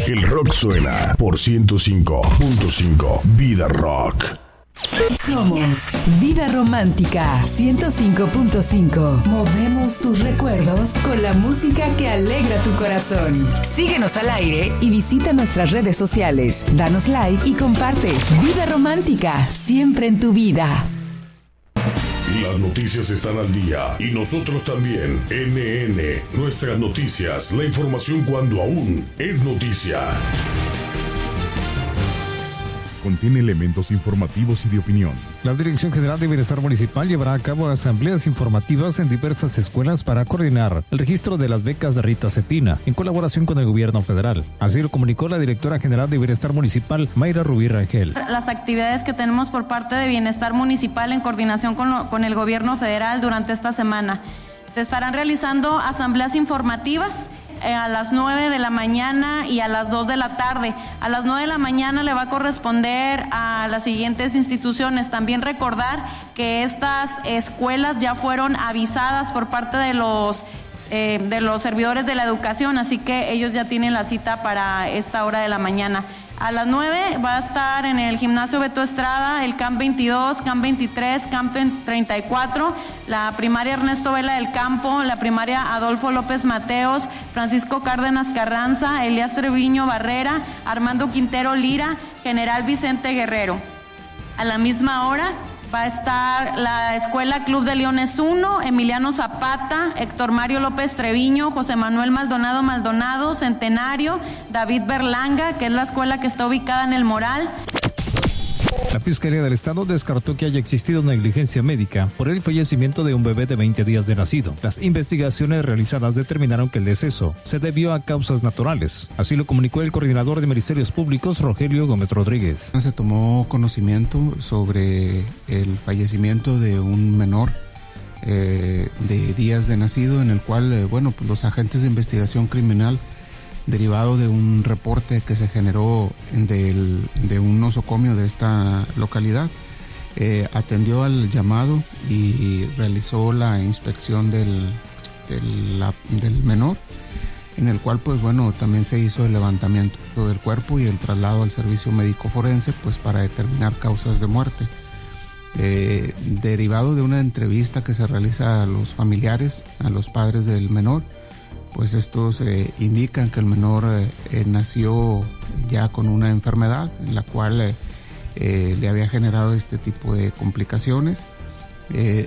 El rock suena por 105.5 Vida Rock. Somos Vida Romántica 105.5. Movemos tus recuerdos con la música que alegra tu corazón. Síguenos al aire y visita nuestras redes sociales. Danos like y comparte. Vida Romántica, siempre en tu vida. Las noticias están al día y nosotros también. NN, nuestras noticias, la información cuando aún es noticia. Contiene elementos informativos y de opinión. La Dirección General de Bienestar Municipal llevará a cabo asambleas informativas en diversas escuelas para coordinar el registro de las becas de Rita Cetina, en colaboración con el gobierno federal. Así lo comunicó la Directora General de Bienestar Municipal, Mayra Rubí Rangel. Las actividades que tenemos por parte de Bienestar Municipal en coordinación con el gobierno federal durante esta semana. Se estarán realizando asambleas informativas a las 9 de la mañana y a las 2 de la tarde. A las 9 de la mañana le va a corresponder a las siguientes instituciones. También recordar que estas escuelas ya fueron avisadas por parte de los servidores de la educación, así que ellos ya tienen la cita para esta hora de la mañana. A las 9 va a estar en el gimnasio Beto Estrada, el CAMP 22, CAMP 23, CAMP 34, la primaria Ernesto Vela del Campo, la primaria Adolfo López Mateos, Francisco Cárdenas Carranza, Elías Treviño Barrera, Armando Quintero Lira, General Vicente Guerrero. A la misma hora va a estar la Escuela Club de Leones 1, Emiliano Zapata, Héctor Mario López Treviño, José Manuel Maldonado, Centenario, David Berlanga, que es la escuela que está ubicada en El Moral. La Fiscalía del Estado descartó que haya existido negligencia médica por el fallecimiento de un bebé de 20 días de nacido. Las investigaciones realizadas determinaron que el deceso se debió a causas naturales. Así lo comunicó el coordinador de Ministerios Públicos, Rogelio Gómez Rodríguez. Se tomó conocimiento sobre el fallecimiento de un menor de días de nacido, en el cual, pues los agentes de investigación criminal, derivado de un reporte que se generó de un nosocomio de esta localidad, atendió al llamado y realizó la inspección del menor, en el cual también se hizo el levantamiento del cuerpo y el traslado al servicio médico forense para determinar causas de muerte. Derivado de una entrevista que se realiza a los familiares, a los padres del menor, estos indican que el menor nació ya con una enfermedad en la cual le había generado este tipo de complicaciones. De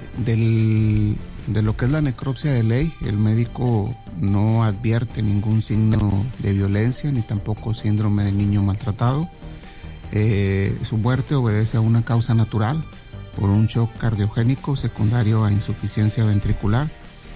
lo que es la necropsia de ley, el médico no advierte ningún signo de violencia ni tampoco síndrome del niño maltratado. Su muerte obedece a una causa natural por un shock cardiogénico secundario a insuficiencia ventricular.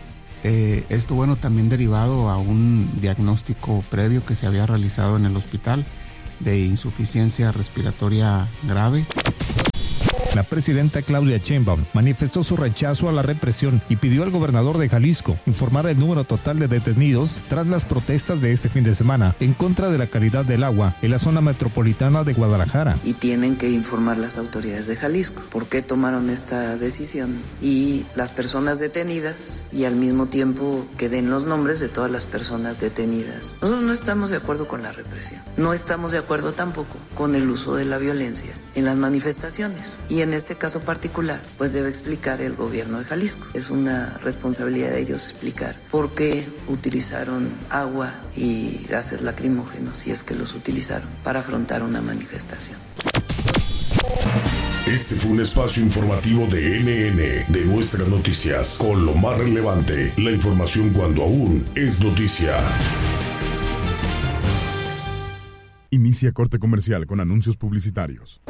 Esto también derivado a un diagnóstico previo que se había realizado en el hospital de insuficiencia respiratoria grave. La presidenta Claudia Sheinbaum manifestó su rechazo a la represión y pidió al gobernador de Jalisco informar el número total de detenidos tras las protestas de este fin de semana en contra de la calidad del agua en la zona metropolitana de Guadalajara. Y tienen que informar las autoridades de Jalisco por qué tomaron esta decisión y las personas detenidas, y al mismo tiempo que den los nombres de todas las personas detenidas. Nosotros no estamos de acuerdo con la represión, no estamos de acuerdo tampoco con el uso de la violencia en las manifestaciones. Y en este caso particular, debe explicar el gobierno de Jalisco. Es una responsabilidad de ellos explicar por qué utilizaron agua y gases lacrimógenos, si es que los utilizaron, para afrontar una manifestación. Este fue un espacio informativo de NN, de Nuestras Noticias, con lo más relevante, la información cuando aún es noticia. Inicia corte comercial con anuncios publicitarios.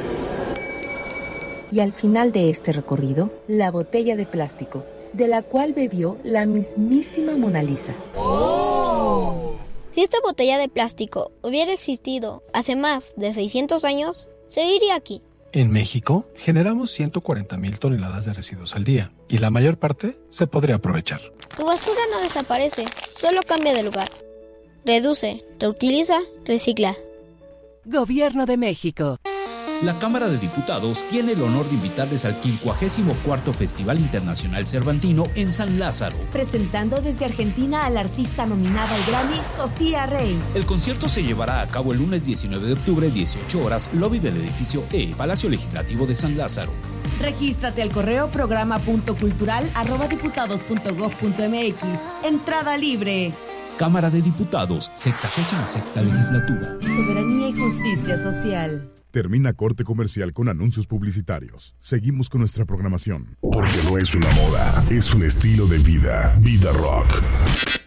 Y al final de este recorrido, la botella de plástico, de la cual bebió la mismísima Mona Lisa. ¡Oh! Si esta botella de plástico hubiera existido hace más de 600 años, seguiría aquí. En México, generamos 140,000 toneladas de residuos al día, y la mayor parte se podría aprovechar. Tu basura no desaparece, solo cambia de lugar. Reduce, reutiliza, recicla. Gobierno de México. La Cámara de Diputados tiene el honor de invitarles al 54º Festival Internacional Cervantino en San Lázaro. Presentando desde Argentina a la artista nominada al Grammy, Sofía Rey. El concierto se llevará a cabo el lunes 19 de octubre, 18 horas, lobby del edificio E, Palacio Legislativo de San Lázaro. Regístrate al correo programa.cultural@diputados.gov.mx. Entrada libre. Cámara de Diputados, 66ª Legislatura. Soberanía y justicia social. Termina corte comercial con anuncios publicitarios. Seguimos con nuestra programación. Porque no es una moda, es un estilo de vida. Vida Rock.